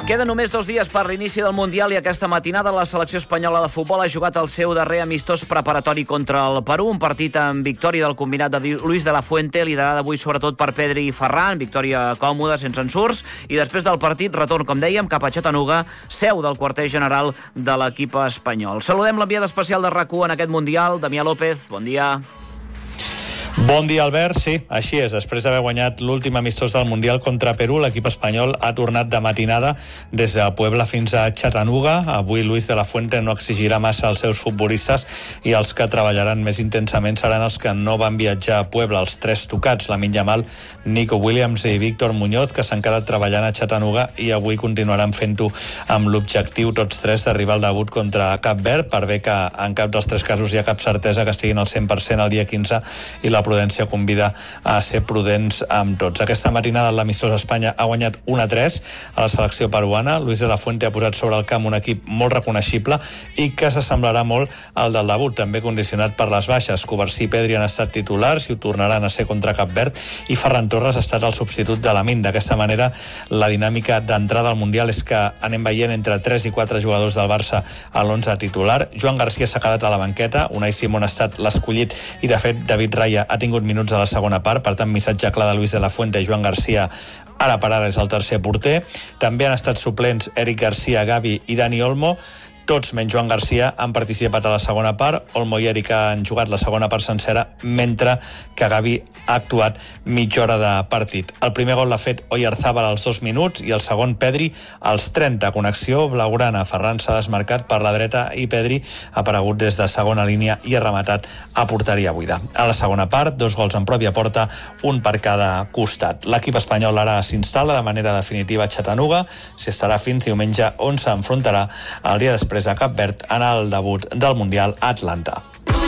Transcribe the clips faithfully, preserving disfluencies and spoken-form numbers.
Queden només dos dies per l'inici del Mundial i aquesta matinada la selecció espanyola de futbol ha jugat el seu darrer amistós preparatori contra el Perú, un partit amb victòria del combinat de Luis de la Fuente, liderada avui sobretot per Pedri i Ferran, victòria còmoda, sense ensurts, i després del partit retorn, com dèiem, cap a Chattanooga, seu del quarter general de l'equip espanyol. Saludem l'enviat especial de RAC u en aquest Mundial, Damià López, bon dia. Bon dia, Albert. Sí, així és. Després d'haver guanyat l'últim amistós del Mundial contra Perú, l'equip espanyol ha tornat de matinada des de Puebla fins a Chattanooga. Avui Luis de la Fuente no exigirà massa als seus futbolistes i els que treballaran més intensament seran els que no van viatjar a Puebla, els tres tocats, Lamine Yamal, Nico Williams i Víctor Muñoz, que s'han quedat treballant a Chattanooga i avui continuaran fent-ho amb l'objectiu, tots tres, d'arribar al debut contra Cap Verd, per bé que en cap dels tres casos hi ha cap certesa que estiguin al cent per cent el dia quinze i la prudència convida a ser prudents amb tots. Aquesta matinada l'amistós Espanya ha guanyat un a tres a la selecció peruana. Luis de la Fuente ha posat sobre el camp un equip molt reconeixible i que s'assemblarà molt al del debut, també condicionat per les baixes. Covarsí i Pedri han estat titulars i ho tornaran a ser contra Cap Verd, i Ferran Torres ha estat el substitut de Lamine. D'aquesta manera, la dinàmica d'entrada al Mundial és que anem veient entre tres i quatre jugadors del Barça a l'onze titular. Joan Garcia s'ha quedat a la banqueta, Unai Simón ha estat l'escollit i, de fet, David Raya ha tingut minuts a la segona part, per tant, missatge clar de Luis de la Fuente. Joan Garcia ara per ara és el tercer porter. També han estat suplents Eric Garcia, Gavi i Dani Olmo. Tots, menys Joan Garcia, han participat a la segona part. Olmo i Eric han jugat la segona part sencera, mentre que Gavi ha actuat mitja hora de partit. El primer gol l'ha fet Oyarzábal als dos minuts i el segon Pedri als trenta. Connexió blaugrana. Ferran s'ha desmarcat per la dreta i Pedri ha aparegut des de segona línia i ha rematat a porteria buida. A la segona part, dos gols en pròpia porta, un per cada costat. L'equip espanyol ara s'instal·la de manera definitiva a Chattanooga. S'hi estarà fins diumenge, on s'enfrontarà el dia després a Cap Verd en el debut del Mundial a Atlanta.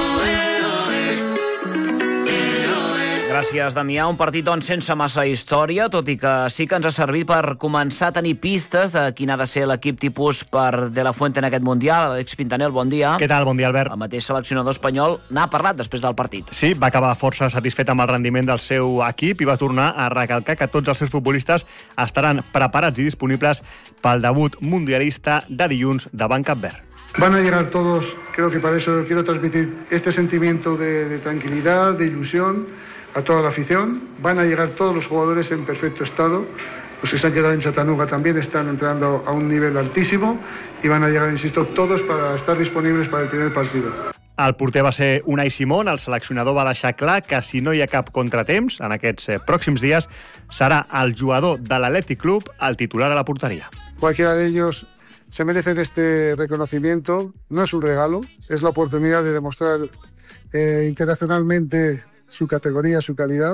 Gràcies, Damià. Un partit, doncs, sense massa història, tot i que sí que ens ha servit per començar a tenir pistes de quin ha de ser l'equip tipus per De la Fuente en aquest Mundial. Àlex Pintanel, bon dia. Què tal? Bon dia, Albert. El mateix seleccionador espanyol n'ha parlat després del partit. Sí, va acabar força satisfet amb el rendiment del seu equip i va tornar a recalcar que tots els seus futbolistes estaran preparats i disponibles pel debut mundialista de dilluns davant Cap Verd. Van a llegar todos, creo que para eso quiero transmitir este sentimiento de, de tranquilidad, de ilusión a toda la afición. Van a llegar todos los jugadores en perfecto estado. Los que se han quedado en Chattanooga también están entrando a un nivel altísimo y van a llegar, insisto, todos para estar disponibles para el primer partido. El porter va ser Unai Simón. El seleccionador va deixar clar que si no hi ha cap contratemps en aquests eh, pròxims dies serà el jugador de l'Athletic Club el titular a la porteria. Cualquiera de ellos se merecen este reconocimiento. No es un regalo, es la oportunidad de demostrar eh, internacionalmente su categoría, su calidad,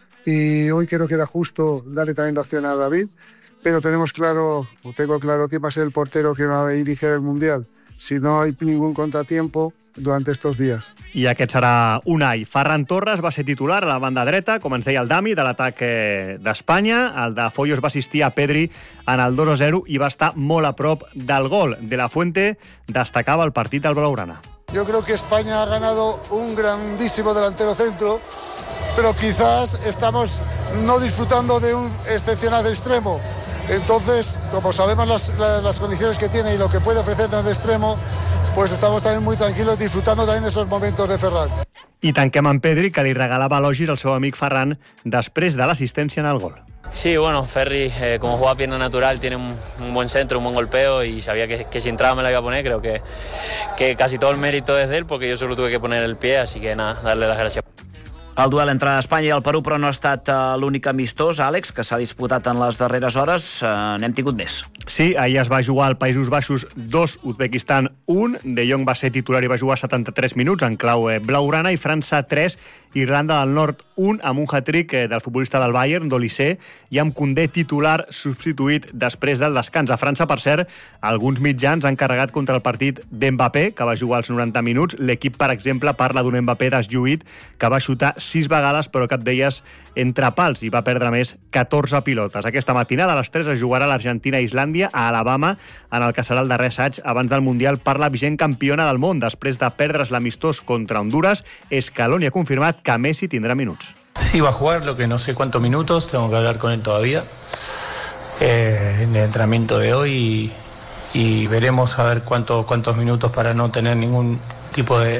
y hoy creo que era justo darle también la opción a David, pero tenemos claro, o tengo claro que va a ser el portero que va a iniciar el Mundial si no hay ningún contratiempo durante estos días. I aquest serà Unai. Ferran Torres va ser titular a la banda dreta, com ens deia el Dami, de l'atac d'Espanya. El de Foyos va assistir a Pedri en el dos a zero i va estar molt a prop del gol. De la Fuente destacava el partit del blaugrana. Yo creo que España ha ganado un grandísimo delantero centro, pero quizás estamos no disfrutando de un excepcional extremo. Entonces, como sabemos las, las, las condiciones que tiene y lo que puede ofrecernos de extremo, pues estamos también muy tranquilos disfrutando también de esos momentos de Ferran. I tanquem amb Pedri, que li regalava elogis al seu amic Ferran després de l'assistència en el gol. Sí, bueno, Ferri, eh, como juega pierna natural, tiene un, un buen centro, un buen golpeo y sabía que, que si entraba me la iba a poner. Creo que, que casi todo el mérito es de él porque yo solo tuve que poner el pie, así que nada, darle las gracias. El duel entre Espanya i el Perú, però no ha estat uh, l'únic amistós, Àlex, que s'ha disputat en les darreres hores. Uh, N'hem tingut més. Sí, ahir es va jugar al Països Baixos dos, Uzbekistan un. De Jong va ser titular i va jugar setanta-tres minuts en clau eh, blaugrana, i França tres, Irlanda del Nord un, amb un hat-trick eh, del futbolista del Bayern, d'Olysée, i amb Koundé titular substituït després del descans. A França, per cert, alguns mitjans han carregat contra el partit d'Mbappé, que va jugar als noranta minuts. L'equip, per exemple, parla d'un Mbappé deslluït que va xutar sis vegades, però cap d'elles entre pals, i va perdre més catorze pilotes. Aquesta matinada a les tres es jugarà l'Argentina-Islàndia a Alabama, en el que serà el darrer assaig abans del Mundial per la vigent campiona del món. Després de perdre's l'amistós contra Honduras, Scaloni ha confirmat que Messi tindrà minuts. Sí, va a jugar, lo que no sé cuántos minutos, tengo que hablar con él todavía. Eh, eh, en el entrenamiento de hoy y, y veremos a ver cuánto, cuántos minutos para no tener ningún tipo de,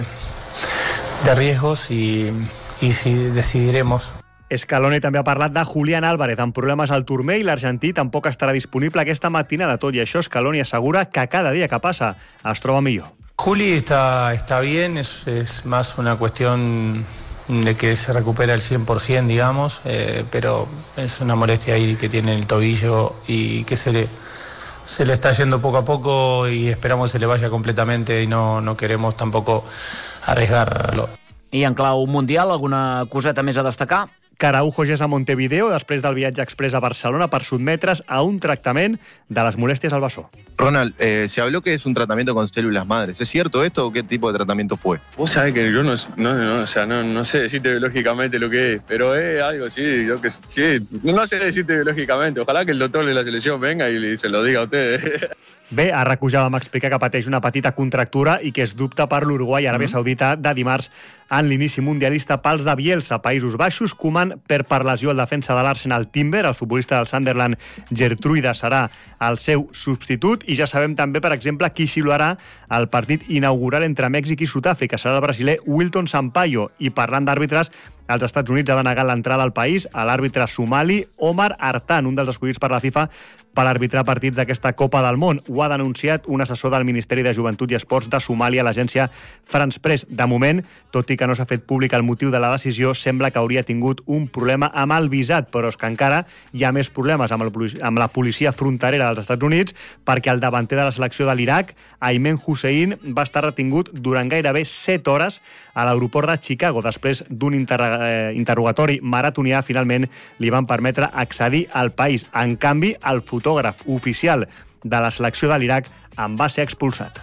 de riesgos y, y si decidiremos. Scaloni també ha parlat de Julián Álvarez amb problemes al turmell. L'argentí tampoc estarà disponible aquesta matinada. Tot i això, Scaloni assegura que cada dia que passa es troba millor. Juli está, está bien, es, es más una cuestión de que se recupera el cien por ciento, digamos, eh, pero es una molestia ahí que tiene el tobillo y que se le, se le está yendo poco a poco y esperamos que se le vaya completamente y no, no queremos tampoco arriesgarlo. I en clau mundial, alguna coseta més a destacar? Araujo ja és a Montevideo després del viatge express a Barcelona per sotmetre's a un tractament de les molèsties al bessó. Ronald, eh, se habló que es un tratamiento con células madres. ¿Es cierto esto o qué tipo de tratamiento fue? Vos sabés que yo no, no, no, o sea, no, no sé decirte biológicamente lo que es, pero es algo sí, yo que sí, no sé decirte biológicamente. Ojalá que el doctor de la selección venga y se lo diga a ustedes. Bé, a RAC ja vam explicar que pateix una petita contractura i que es dubta per l'Uruguai Aràbia Saudita de dimarts en l'inici mundialista pels de Bielsa, Països Baixos. Koeman, per per lesió al defensa de l'Arsenal Timber, el futbolista del Sunderland Gertruida, serà el seu substitut, i ja sabem també, per exemple, qui xiularà el partit inaugural entre Mèxic i Sud-àfrica. Serà el brasiler Wilton Sampaio. I parlant d'àrbitres, els Estats Units ha denegat l'entrada al país a l'àrbitre somali Omar Artan, un dels escollits per la FIFA per arbitrar partits d'aquesta Copa del Món. Ho ha denunciat un assessor del Ministeri de Joventut i Esports de Somàlia a l'agència France Press. De moment, tot i que no s'ha fet públic el motiu de la decisió, sembla que hauria tingut un problema amb el visat, però és que encara hi ha més problemes amb, el, amb la policia fronterera dels Estats Units, perquè el davanter de la selecció de l'Iraq, Aymen Hussein, va estar retingut durant gairebé set hores a l'aeroport de Chicago. Després d'un inter eh, interrogatori maratonià, finalment li van permetre accedir al país. En canvi, el fotògraf oficial de la selecció de l'Iraq en va ser expulsat.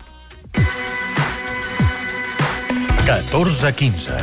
catorze quinze.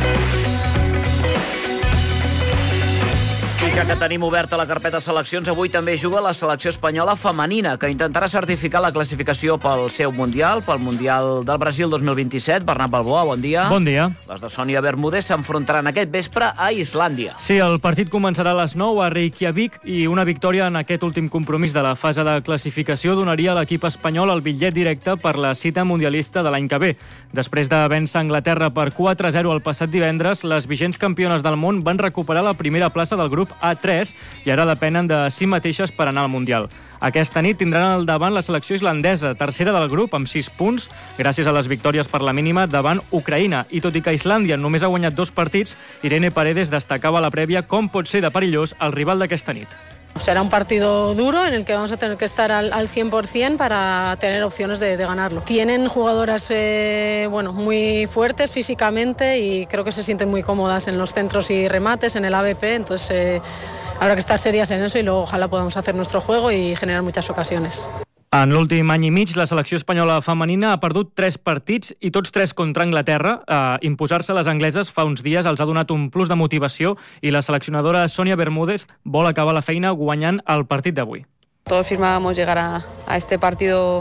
I ja que tenim oberta la carpeta seleccions, avui també juga la selecció espanyola femenina, que intentarà certificar la classificació pel seu Mundial, pel Mundial del Brasil dos mil vint-i-set. Bernat Balboa, bon dia. Bon dia. Les de Sònia Bermúdez s'enfrontaran aquest vespre a Islàndia. Sí, el partit començarà a les nou a Reykjavik i una victòria en aquest últim compromís de la fase de classificació donaria a l'equip espanyol el bitllet directe per la cita mundialista de l'any que ve. Després de vèncer Anglaterra per quatre a zero el passat divendres, les vigents campiones del món van recuperar la primera plaça del grup A tres i ara depenen de si mateixes per anar al Mundial. Aquesta nit tindran al davant la selecció islandesa, tercera del grup, amb sis punts, gràcies a les victòries per la mínima davant Ucraïna. I tot i que Islàndia només ha guanyat dos partits, Irene Paredes destacava a la prèvia com pot ser de perillós el rival d'aquesta nit. Será un partido duro en el que vamos a tener que estar al, al cien por ciento para tener opciones de, de ganarlo. Tienen jugadoras eh, bueno, muy fuertes físicamente y creo que se sienten muy cómodas en los centros y remates, en el A B P, entonces eh, habrá que estar serias en eso y luego ojalá podamos hacer nuestro juego y generar muchas ocasiones. En l'últim any i mig, la selecció espanyola femenina ha perdut tres partits i tots tres contra Anglaterra. Eh, imposar-se a les angleses fa uns dies els ha donat un plus de motivació i la seleccionadora Sònia Bermúdez vol acabar la feina guanyant el partit d'avui. Todos firmábamos llegar a, a este partido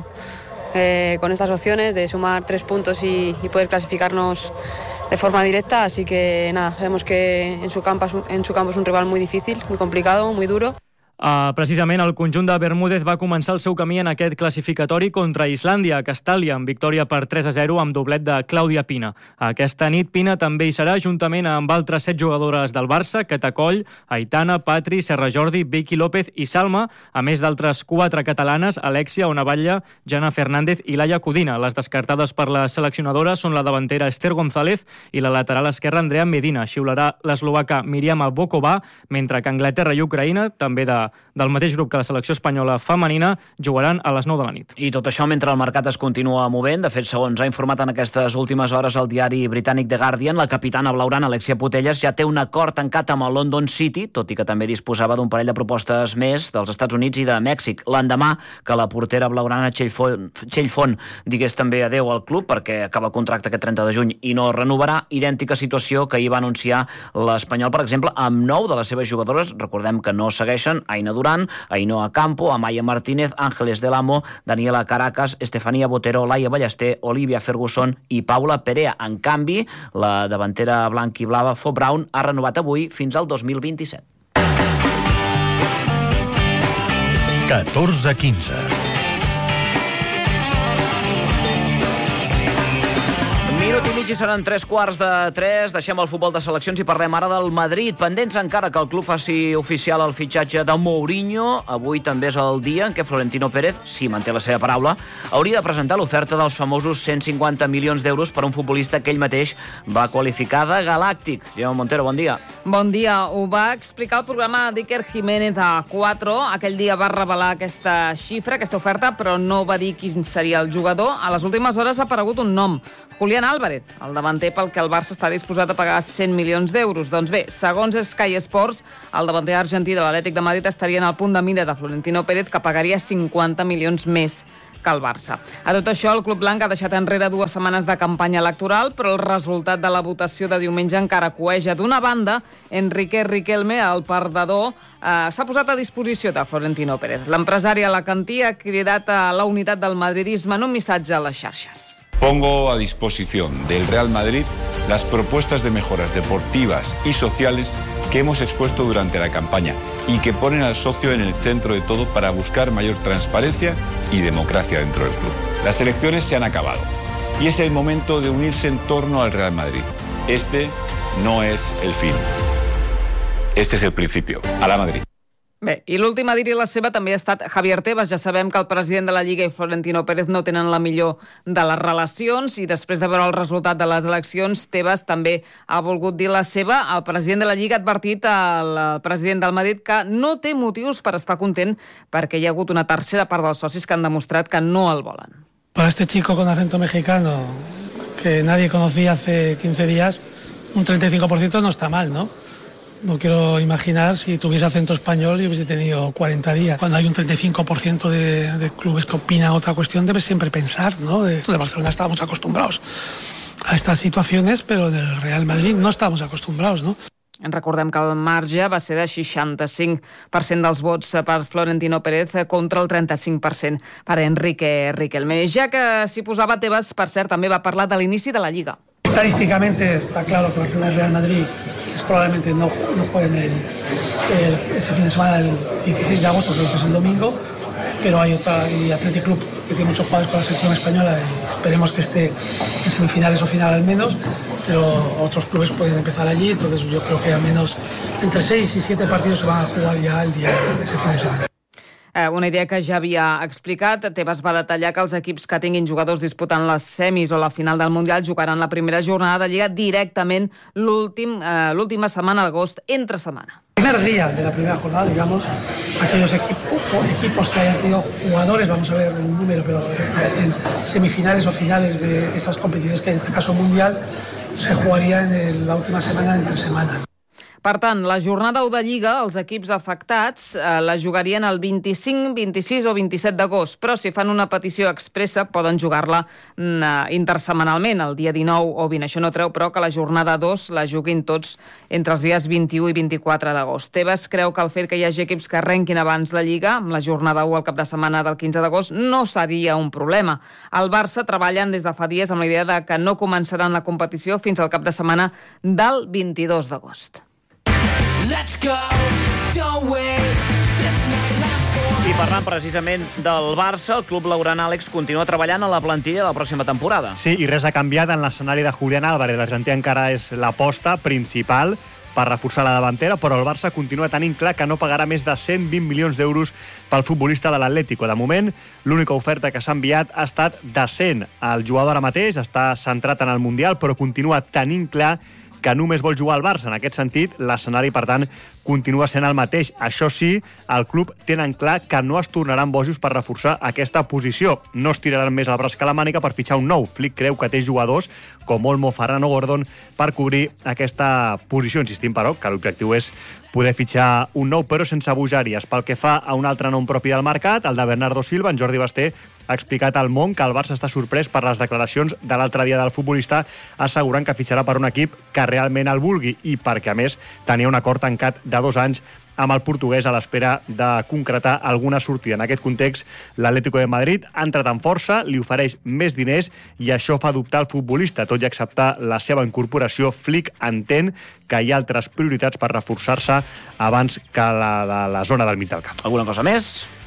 eh, con estas opciones de sumar tres puntos y, y poder clasificarnos de forma directa, así que nada, sabemos que en su campo, en su campo es un rival muy difícil, muy complicado, muy duro. Uh, precisament el conjunt de Bermúdez va començar el seu camí en aquest classificatori contra Islàndia, a Castàlia, amb victòria per tres a zero amb doblet de Clàudia Pina. Aquesta nit Pina també hi serà juntament amb altres set jugadores del Barça, Catacoll, Aitana, Patri, Serra Jordi, Vicky López i Salma, a més d'altres quatre catalanes, Alexia, Ona Batlle, Jana Fernández i Laia Codina. Les descartades per la seleccionadora són la davantera Esther González i la lateral esquerra Andrea Medina. Xiularà l'eslovaca Miriam Albokova, mentre que Anglaterra i Ucraïna, també de del mateix grup que la selecció espanyola femenina, jugaran a les nou de la nit. I tot això mentre el mercat es continua movent. De fet, segons ha informat en aquestes últimes hores el diari britànic The Guardian, la capitana blaugrana Alexia Putellas ja té un acord tancat amb el London City, tot i que també disposava d'un parell de propostes més dels Estats Units i de Mèxic. L'endemà que la portera blaugrana Txell Font, Txell Font digués també adeu al club perquè acaba contracte aquest trenta de juny i no renovarà, idèntica situació que hi va anunciar l'Espanyol, per exemple, amb nou de les seves jugadores. Recordem que no segueixen Aina Durán, Ainhoa Campo, Amaya Martínez, Ángeles del Amo, Daniela Caracas, Estefanía Botero, Laia Ballester, Olivia Ferguson i Paula Perea. En canvi, la davantera blanc-i-blava Fo Brown ha renovat avui fins al dos mil vint-i-set. catorze quinze. Minut i mig i seran tres quarts de tres. Deixem el futbol de seleccions i parlem ara del Madrid. Pendents encara que el club faci oficial el fitxatge de Mourinho. Avui també és el dia en què Florentino Pérez, si manté la seva paraula, hauria de presentar l'oferta dels famosos cent cinquanta milions d'euros per un futbolista que ell mateix va qualificar de galàctic. Jaume Montero, bon dia. Bon dia. Ho va explicar el programa d'Iker Jiménez a quatre. Aquell dia va revelar aquesta xifra, aquesta oferta, però no va dir quin seria el jugador. A les últimes hores ha aparegut un nom, Julián Álvarez, el davanter pel que el Barça està disposat a pagar cent milions d'euros. Doncs bé, segons Sky Sports, el davanter argentí de l'Atlètic de Madrid estaria en el punt de mira de Florentino Pérez, que pagaria cinquanta milions més que el Barça. A tot això, el club blanc ha deixat enrere dues setmanes de campanya electoral, però el resultat de la votació de diumenge encara cueja. D'una banda, Enrique Riquelme, el perdedor, eh, s'ha posat a disposició de Florentino Pérez. L'empresari alacantí ha cridat a la unitat del madridisme en un missatge a les xarxes. Pongo a disposición del Real Madrid las propuestas de mejoras deportivas y sociales que hemos expuesto durante la campaña y que ponen al socio en el centro de todo para buscar mayor transparencia y democracia dentro del club. Las elecciones se han acabado y es el momento de unirse en torno al Real Madrid. Este no es el fin. Este es el principio. A la Madrid. Bé, i l'últim a dir-hi la seva també ha estat Javier Tebas. Ja sabem que el president de la Lliga i Florentino Pérez no tenen la millor de les relacions i després de veure el resultat de les eleccions, Tebas també ha volgut dir la seva. El president de la Lliga ha advertit al president del Madrid que no té motius per estar content perquè hi ha hagut una tercera part dels socis que han demostrat que no el volen. Para este chico con acento mexicano que nadie conocía hace quince días, un treinta y cinco por ciento no está mal, ¿no? No quiero imaginar si tuviese acento español y hubiese tenido cuarenta días. Cuando hay un treinta y cinco por ciento de, de clubes que opinan otra cuestión, debes siempre pensar, ¿no? De, de Barcelona estábamos acostumbrados a estas situaciones, pero del Real Madrid no estábamos acostumbrados, ¿no? Recordem que el marge va ser de seixanta-cinc per cent dels vots per Florentino Pérez contra el trenta-cinc per cent per Enrique Riquelme. Ja que s'hi posava Tebas, per cert, també va parlar de l'inici de la Lliga. Estadísticamente está claro que Barcelona y Real Madrid es probablemente no, no jueguen el, el, ese fin de semana del dieciséis de agosto, creo que es el domingo, pero hay otra, y Athletic Club que tiene muchos jugadores con la selección española y esperemos que esté en semifinales o final al menos, pero otros clubes pueden empezar allí, entonces yo creo que al menos entre seis y siete partidos se van a jugar ya el día, ese fin de semana. Una idea que ja havia explicat. Tebas va detallar que els equips que tinguin jugadors disputant les semis o la final del Mundial jugaran la primera jornada de Lliga directament l'últim, eh, l'última setmana d'agost, entre setmana. Primer día de la primera jornada, digamos, aquellos equipos, equipos que hayan tenido jugadores, vamos a ver el número, pero en semifinales o finales de esas competiciones, que en este caso Mundial, se jugaría en la última semana, entre semana. Per tant, la jornada u de Lliga, els equips afectats eh, la jugarien el vint-i-cinc, vint-i-sis o vint-i-set d'agost, però si fan una petició expressa poden jugar-la mm, intersemanalment, el dia dinou o vint. Això no treu, però, que la jornada dos la juguin tots entre els dies vint-i-u i vint-i-quatre d'agost. Tebas creu que el fet que hi hagi equips que arrenquin abans la Lliga, amb la jornada u al cap de setmana del quinze d'agost, no seria un problema. El Barça treballen des de fa dies amb la idea de que no començaran la competició fins al cap de setmana del vint-i-dos d'agost. I parlant precisament del Barça, el club blaugrana, Àlex, continua treballant a la plantilla de la pròxima temporada. Sí, i res ha canviat en l'escenari de Julián Álvarez. L'Argentí encara és l'aposta principal per reforçar la davantera, però el Barça continua tenint clar que no pagarà més de cent vint milions d'euros pel futbolista de l'Atlético. De moment, l'única oferta que s'ha enviat ha estat de cent. El jugador ara mateix està centrat en el Mundial, però continua tenint clar que només vol jugar al Barça. En aquest sentit, l'escenari, per tant, continua sent el mateix. Això sí, el club tenen clar que no es tornaran bojos per reforçar aquesta posició. No es tiraran més el braç que la mànica per fitxar un nou. Flick creu que té jugadors com Olmo, Ferran o Gordon per cobrir aquesta posició. Insistim, però, que l'objectiu és poder fitxar un nou, però sense bogeries. Pel que fa a un altre nom propi del mercat, el de Bernardo Silva, en Jordi Basté ha explicat al Món que el Barça està sorprès per les declaracions de l'altre dia del futbolista, assegurant que fitxarà per un equip que realment el vulgui i perquè, a més, tenia un acord tancat de dos anys amb el portuguès a l'espera de concretar alguna sortida. En aquest context, l'Atlético de Madrid ha entrat en força, li ofereix més diners i això fa dubtar el futbolista. Tot i acceptar la seva incorporació, Flick entén que hi ha altres prioritats per reforçar-se abans que la de la zona del mig del camp. Alguna cosa més?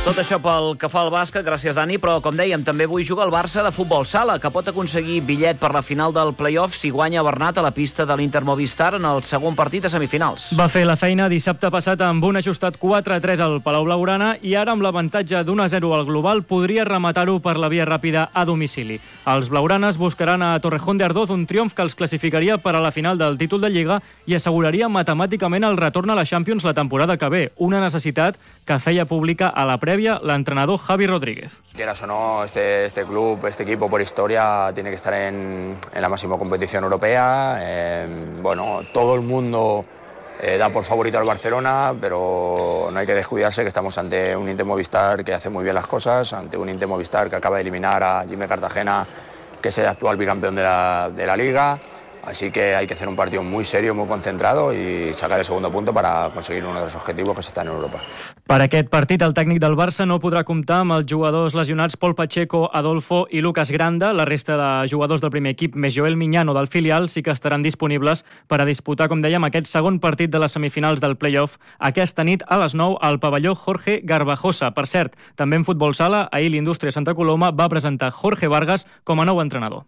Tot això pel que fa al bàsquet, gràcies Dani, però com dèiem, també avui juga el Barça de futbol sala, que pot aconseguir bitllet per la final del play-off si guanya Bernat a la pista de l'Inter Movistar en el segon partit de semifinals. Va fer la feina dissabte passat amb un ajustat quatre a tres al Palau Blaugrana i ara amb l'avantatge d'un a zero al global podria rematar-ho per la via ràpida a domicili. Els blaugranes buscaran a Torrejón de Ardoz un triomf que els classificaria per a la final del títol de Lliga i asseguraria matemàticament el retorn a la Champions la temporada que ve, una necessitat que feia pública a la previa l'entrenador Javi Rodríguez. Quieras o no, este, este club, este equipo por historia tiene que estar en, en la máxima competición europea. Eh, bueno, todo el mundo eh, da por favorito al Barcelona, pero no hay que descuidarse que estamos ante un Inter Movistar que hace muy bien las cosas, ante un Inter Movistar que acaba de eliminar a Jimmy Cartagena, que es el actual bicampeón de la, de la Liga. Así que hay que hacer un partido muy serio, muy concentrado y sacar el segundo punto para conseguir uno de los objetivos que es estar en Europa. Per aquest partit, el tècnic del Barça no podrà comptar amb els jugadors lesionats Pol Pacheco, Adolfo i Lucas Granda. La resta de jugadors del primer equip, més Joel Miñano del filial, sí que estaran disponibles per a disputar, com dèiem, aquest segon partit de les semifinals del play-off aquesta nit a les nou al pavelló Jorge Garbajosa. Per cert, també en futbol sala, ahir l'Indústria Santa Coloma va presentar Jorge Vargas com a nou entrenador.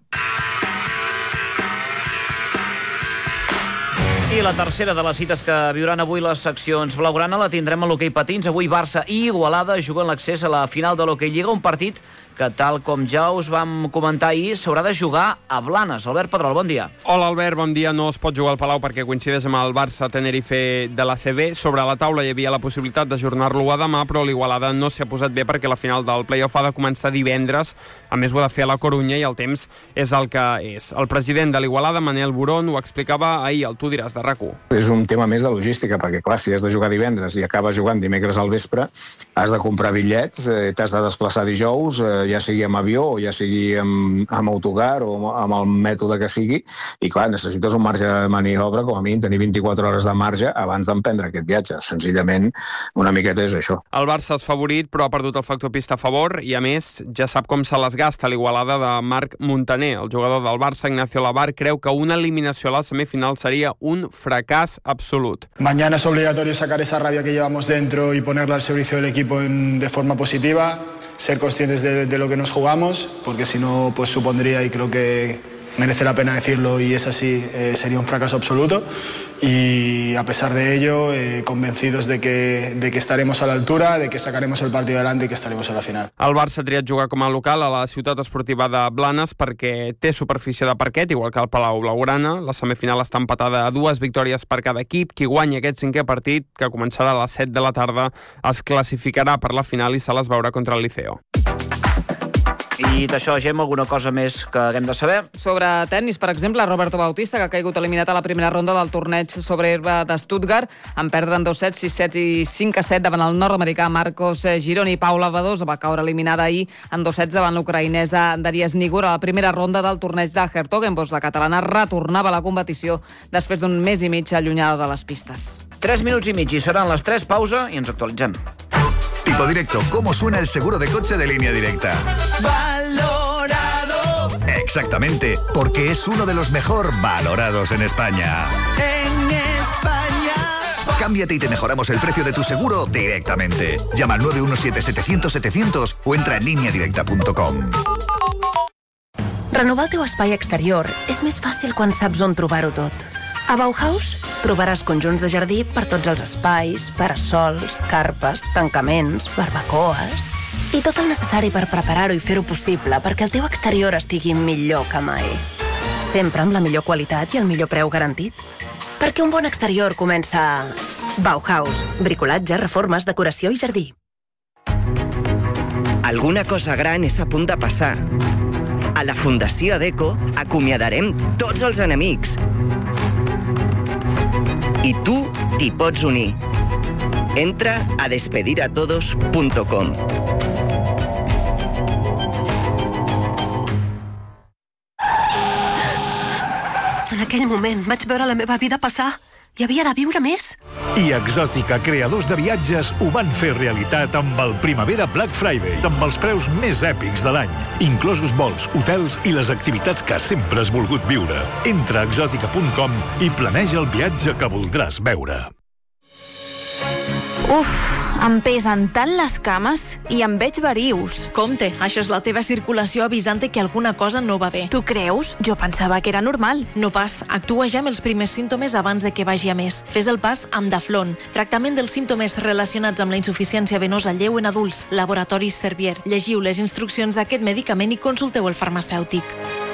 I la tercera de les cites que viuran avui les seccions blaugrana la tindrem a l'hoquei patins. Avui Barça i Igualada juguen l'accés a la final de l'hoquei Lliga, un partit que, tal com ja us vam comentar ahir, s'haurà de jugar a Blanes. Albert Pedrol, bon dia. Hola, Albert, bon dia. No es pot jugar al Palau perquè coincideix amb el Barça-Tenerife de l'A C B. Sobre la taula hi havia la possibilitat d'ajornar-lo a demà, però l'Igualada no s'hi ha posat bé perquè la final del play-off ha de començar divendres. A més, ho ha de fer a la Corunya i el temps és el que és. El president de l'Igualada, Manel Burón, ho explicava ahir al Tu diràs de RAC u. És un tema més de logística, perquè clar, si has de jugar divendres i acabes jugant dimecres al vespre, has de comprar bitllets, eh, t'has de desplaçar dijous, eh, ja sigui amb avió o ja sigui amb, amb autocar o amb el mètode que sigui, i clar, necessites un marge de maniobra, com a mínim tenir vint-i-quatre hores de marge abans d'emprendre aquest viatge. Senzillament, una miqueta és això. El Barça és favorit, però ha perdut el factor pista a favor i, a més, ja sap com se les gasta l'Igualada de Marc Montaner. El jugador del Barça, Ignacio Lavar, creu que una eliminació a la semifinal seria un fracàs absolut. Mañana es obligatorio sacar esa rabia que llevamos dentro y ponerla al servicio del equipo en, de forma positiva, ser conscientes de, de lo que nos jugamos, porque si no, pues supondría, y creo que merece la pena decirlo y es así, eh, sería un fracaso absoluto. Y a pesar de ello, eh, convencidos de que, de que estaremos a la altura, de que sacaremos el partido adelante y que estaremos a la final. El Barça ha triat jugar com a local a la ciutat esportiva de Blanes perquè té superfície de parquet, igual que el Palau Blaugrana. La semifinal està empatada a dues victòries per cada equip. Qui guanya aquest cinquè partit, que començarà a les set de la tarda, es classificarà per la final i se les veurà contra el Liceo. I d'això, Gemma, alguna cosa més que haguem de saber? Sobre tennis, per exemple, Roberto Bautista, que ha caigut eliminat a la primera ronda del torneig sobre herba de Stuttgart, en perdre en dos sets, sis sets i cinc a set davant el nord-americà Marcos Gironi. Paula Badosa va caure eliminada ahir en dos sets davant l'ucraïnesa Darius Nigor a la primera ronda del torneig de Hertogenbosch. La catalana retornava a la competició després d'un mes i mig allunyada de les pistes. Tres minuts i mig i seran les tres, pausa i ens actualitzem. Tipo Directo, ¿cómo suena el seguro de coche de Línea Directa? Valorado. Exactamente, porque es uno de los mejor valorados en España. En España. Cámbiate y te mejoramos el precio de tu seguro directamente. Llama al nueve uno siete, setecientos, setecientos o entra en línea directa punto com. Renovar el teu espai exterior és més fàcil quan saps on trobar-ho tot. A Bauhaus trobaràs conjunts de jardí per tots els espais, parasols, carpes, tancaments, barbacoes i tot el necessari per preparar-ho i fer-ho possible perquè el teu exterior estigui millor que mai. Sempre amb la millor qualitat i el millor preu garantit. Perquè un bon exterior comença a Bauhaus, bricolatge, reformes, decoració i jardí. Alguna cosa gran és a punt de passar. A la Fundació Adeco acomiadarem tots els enemics. I tu t'hi pots unir. Entra a despedir a todos punto com. En aquell moment vaig veure la meva vida passar. Hi havia de viure més. I Exòtica, creadors de viatges, ho van fer realitat amb el Primavera Black Friday, amb els preus més èpics de l'any, inclosos vols, hotels i les activitats que sempre has volgut viure. Entra a exòtica punt com i planeja el viatge que voldràs veure. Uf! em pesen tant les cames i em veig verius. Compte, això és la teva circulació avisant que alguna cosa no va bé. Tu creus? Jo pensava que era normal. No pas. Actua ja amb els primers símptomes abans de que vagi a més. Fes el pas amb Daflon. Tractament dels símptomes relacionats amb la insuficiència venosa lleu en adults. Laboratoris Servier. Llegiu les instruccions d'aquest medicament i consulteu el farmacèutic.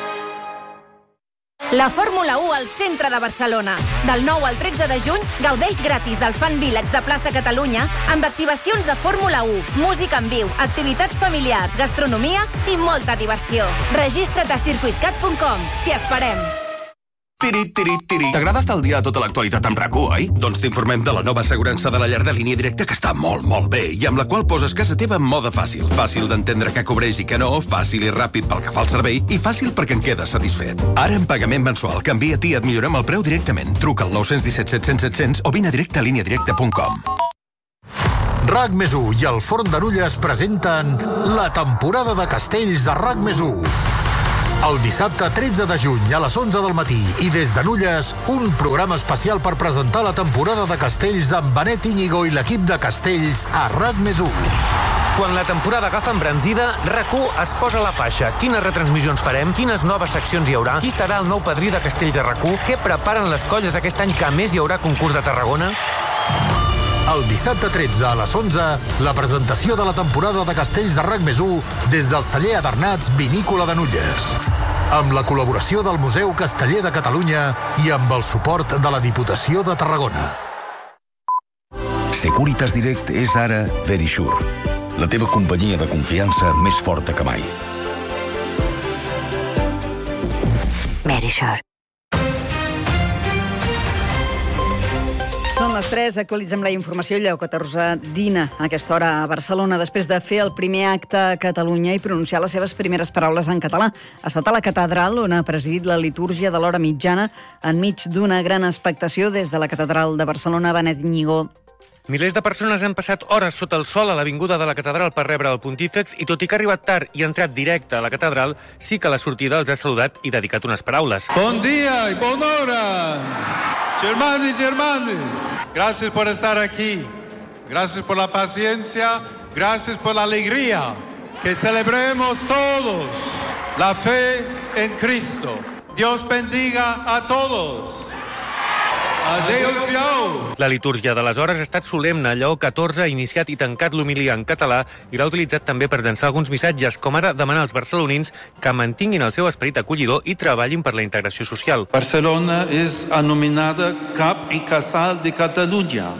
La Fórmula u al centre de Barcelona. Del nou al tretze de juny, gaudeix gratis del Fan Village de Plaça Catalunya amb activacions de Fórmula u, música en viu, activitats familiars, gastronomia i molta diversió. Registra't a circuit cat punt com. T'hi esperem. Tiri, tiri, tiri. T'agrada estalviar tota l'actualitat amb RAC u, oi? Doncs t'informem de la nova assegurança de la llar de línia directa que està molt, molt bé i amb la qual poses casa teva en mode fàcil. Fàcil d'entendre què cobreix i què no, fàcil i ràpid pel que fa al servei i fàcil perquè en quedes satisfet. Ara en pagament mensual, canvia-t'hi i et millorem el preu directament. Truca al nou un set set cents set cents o vine a directe a línia directa punt com. RAC més u i el Forn de Nulles presenten la temporada de castells de RAC més u. El dissabte tretze de juny a les onze del matí i des de Nulles, un programa especial per presentar la temporada de castells amb Benet Íñigo i l'equip de castells a RAC més u. Quan la temporada agafa embranzida, RAC u es posa la faixa. Quines retransmissions farem? Quines noves seccions hi haurà? Qui serà el nou padrí de castells a RAC u? Què preparen les colles aquest any que a més hi haurà concurs de Tarragona? El dissabte tretze a les onze, la presentació de la temporada de castells de RAC més u des del celler Adernats Vinícola de Nulles. Amb la col·laboració del Museu Casteller de Catalunya i amb el suport de la Diputació de Tarragona. Securitas Direct és ara Verisure, la teva companyia de confiança més forta que mai. Verisure. Són les tres, actualitzem la informació. Lleó catorze dina a aquesta hora a Barcelona després de fer el primer acte a Catalunya i pronunciar les seves primeres paraules en català. Ha estat a la catedral on ha presidit la litúrgia de l'hora mitjana enmig d'una gran expectació des de la catedral de Barcelona. Benet Íñigo. Milers de persones han passat hores sota el sol a l'avinguda de la catedral per rebre el pontífex i tot i que ha arribat tard i ha entrat directe a la catedral, sí que a la sortida els ha saludat i dedicat unes paraules. Bon dia i bona hora, germans i germanes. Gracias por estar aquí. Gracias por la paciencia. Gracias por la alegría. Que celebremos todos la fe en Cristo. Dios bendiga a todos. Adéu-siau! La litúrgia de les hores ha estat solemne. Lleó catorze ha iniciat i tancat l'homilia en català i l'ha utilitzat també per llançar alguns missatges, com ara demanar als barcelonins que mantinguin el seu esperit acollidor i treballin per la integració social. Barcelona és anomenada cap i casal de Catalunya.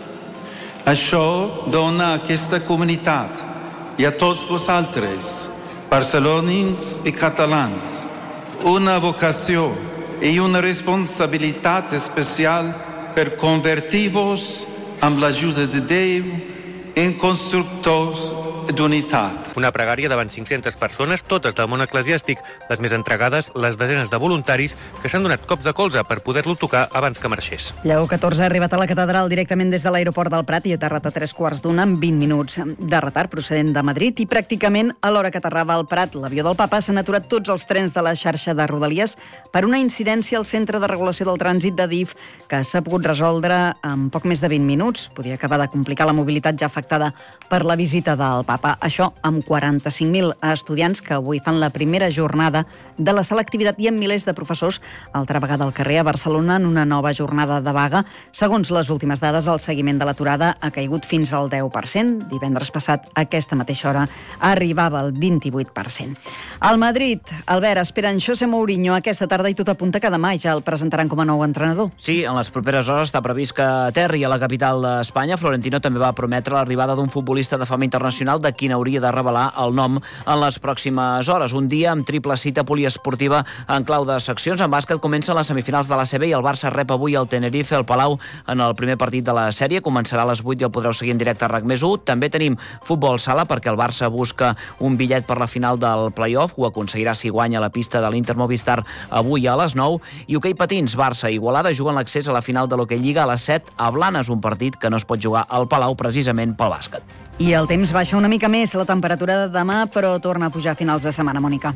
Això dona a aquesta comunitat i a tots vosaltres, barcelonins i catalans, una vocació i una responsabilitat especial per convertir-vos amb l'ajuda de Déu en constructors d'unitat. Una pregària davant cinc-centes persones, totes del món eclesiàstic, les més entregades, les desenes de voluntaris que s'han donat cops de colze per poder-lo tocar abans que marxés. Lleó catorze ha arribat a la catedral directament des de l'aeroport del Prat i ha aterrat a tres quarts d'una en vint minuts de retard procedent de Madrid i pràcticament a l'hora que aterrava al Prat l'avió del Papa s'han aturat tots els trens de la xarxa de Rodalies per una incidència al Centre de Regulació del Trànsit de D I F que s'ha pogut resoldre en poc més de vint minuts. Podria acabar de complicar la mobilitat ja afectada per la visita del Papa. Això amb quaranta-cinc mil estudiants que avui fan la primera jornada de la selectivitat i amb milers de professors altra vegada al carrer a Barcelona en una nova jornada de vaga. Segons les últimes dades, el seguiment de l'aturada ha caigut fins al deu per cent. Divendres passat, a aquesta mateixa hora, arribava al vint-i-vuit per cent. Al Madrid, Albert, esperen José Mourinho aquesta tarda i tot apunta que demà ja el presentaran com a nou entrenador. Sí, en les properes hores està previst que aterri a la capital d'Espanya. Florentino també va prometre l'arribada d'un futbolista de fama internacional de quin hauria de revelar el nom en les pròximes hores. Un dia amb triple cita poliesportiva en clau de seccions. En bàsquet comencen les semifinals de l'A C B i el Barça rep avui el Tenerife al Palau en el primer partit de la sèrie. Començarà a les vuit i el podreu seguir en directe a RAC més u. També tenim futbol sala perquè el Barça busca un bitllet per la final del play-off. Ho aconseguirà si guanya la pista de l'Inter Movistar avui a les nou. I hoquei patins, Barça i Igualada juguen l'accés a la final de l'Hoquei Lliga a les set a Blanes, un partit que no es pot jugar al Palau precisament pel bàsquet. I el temps baixa una mica més, la temperatura de demà, però torna a pujar a finals de setmana, Mònica.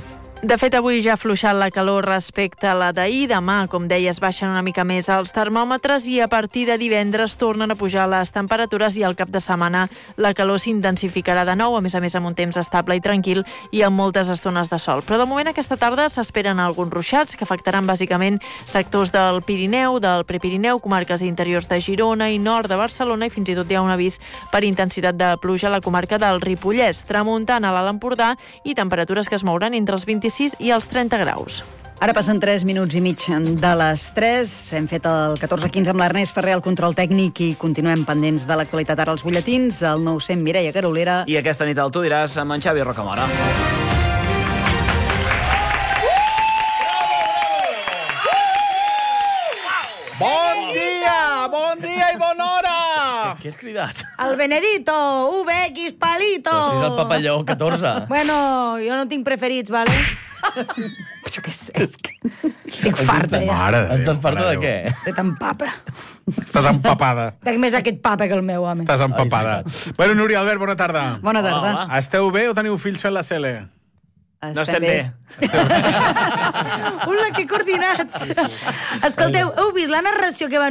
De fet, avui ja ha afluixat la calor respecte a la d'ahir. Demà, com deies, baixen una mica més els termòmetres i a partir de divendres tornen a pujar les temperatures i al cap de setmana la calor s'intensificarà de nou, a més a més amb un temps estable i tranquil i amb moltes estones de sol. Però de moment aquesta tarda s'esperen alguns ruixats que afectaran bàsicament sectors del Pirineu, del Prepirineu, comarques interiors de Girona i nord de Barcelona, i fins i tot hi ha un avís per intensitat de pluja a la comarca del Ripollès, tramuntana a l'Alt Empordà i temperatures que es mouran entre els vint-i-sis i els trenta graus. Ara passen tres minuts i mig de les tres. Hem fet el catorze quinze amb l'Ernest Ferrer al control tècnic i continuem pendents de l'actualitat ara als butlletins. El nou cent Mireia Carolera. I aquesta nit al Tu diràs amb en Xavi Rocamora. Bon dia! Bon dia i bona hora! Què has cridat? El Benedito, V X Palito. Però si és el papalló catorze. Bueno, jo no tinc preferits, vale? Jo què sé. Estic farta, ja. Mare de Déu. Estàs farta de què? De tant papa. Estàs empapada. De més aquest papa que el meu, home. Estàs empapada. Bueno, Núria, Albert, bona tarda. Bona tarda. Hola. Esteu bé o teniu fills fent la C L? No estem bé. Hola, que coordinats. Sí, sí. Escolteu, heu vist la narració que van